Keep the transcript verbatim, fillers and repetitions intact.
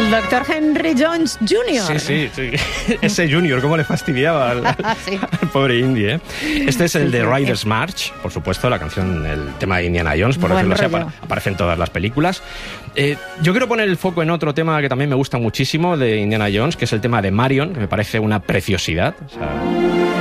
El doctor Henry Jones junior Sí, sí, sí. Ese Junior, cómo le fastidiaba al, sí. al pobre Indy, ¿eh? Este es el de Riders March, por supuesto, la canción, el tema de Indiana Jones, por Buen decirlo así, rollo. aparece en todas las películas. Eh, yo quiero poner el foco en otro tema que también me gusta muchísimo de Indiana Jones, que es el tema de Marion, que me parece una preciosidad. O sea,